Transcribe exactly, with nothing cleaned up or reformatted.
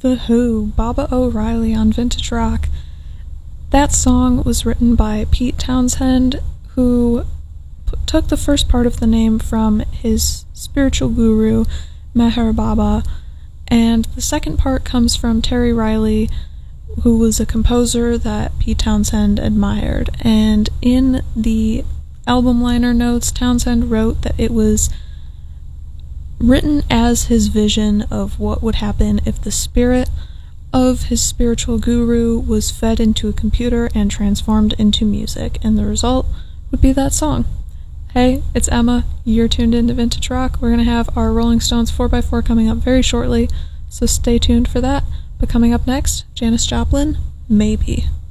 The Who, Baba O'Riley on Vintage Rock. That song was written by Pete Townshend, who p- took the first part of the name from his spiritual guru, Meher Baba, and the second part comes from Terry Riley, who was a composer that Pete Townshend admired. And in the album liner notes, Townshend wrote that it was written as his vision of what would happen if the spirit of his spiritual guru was fed into a computer and transformed into music, and the result would be that song. Hey, it's Emma. You're tuned into Vintage Rock. We're going to have our Rolling Stones four by four coming up very shortly, so stay tuned for that. But coming up next, Janis Joplin, Maybe.